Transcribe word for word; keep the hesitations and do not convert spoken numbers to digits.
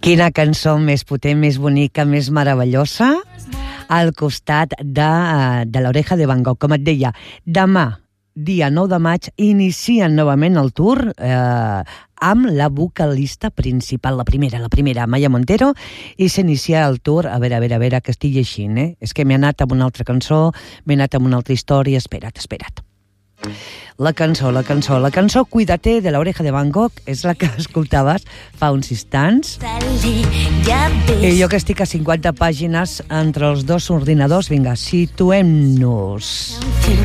Quina cançó més potent, més bonica, més meravellosa, al costat de, de l'Oreja de Van Gogh. Com et deia, demà, dia nou de maig, inicien novament el tour eh, amb la vocalista principal, la primera, la primera, Amaya Montero, i s'inicia el tour, a veure, a veure, a veure, que estic llegint, eh? És que m'he anat amb una altra cançó, m'he anat amb una altra història, espera't, espera't. La cançó, la cançó, la cançó Cuídate de l'Oreja de Van Gogh és la que escoltaves fa uns instants. I jo que estic a cinquanta pàgines entre els dos ordinadors, vinga, situem-nos.